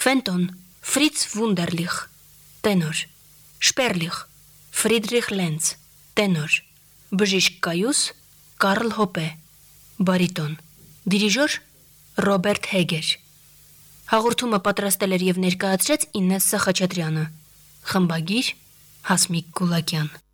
Ֆենտոն Ֆրից Վունդերլիխ տենոր, Շպերլիխ Ֆրիդրիխ Լենց տենոր, Բժիշկ Կայուս Կարլ Հոպե բարիտոն, Դիրիժոր Ռոբերտ Հեգեր։ Հաղորդումը պատրաստել էր եւ ներկայացրեց Ինեսսա Խաչատրյանը, խմբագիր Հասմիկ Գուլակյան։